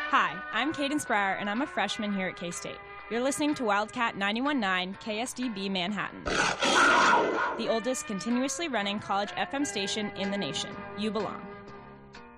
Hi, I'm Caden Sprower, and I'm a freshman here at K-State. You're listening to Wildcat 91.9 KSDB Manhattan, the oldest continuously running college FM station in the nation. You belong.